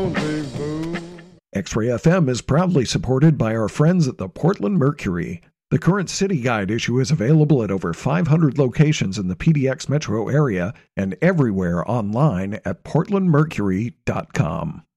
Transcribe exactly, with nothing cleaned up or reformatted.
X-Ray F M is proudly supported by our friends at the Portland Mercury. The current City Guide issue is available at over five hundred locations in the P D X metro area and everywhere online at portland mercury dot com.